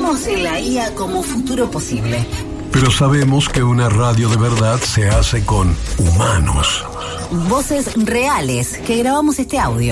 Vemos en la IA como futuro posible. Pero sabemos que una radio de verdad se hace con humanos. Voces reales que grabamos este audio.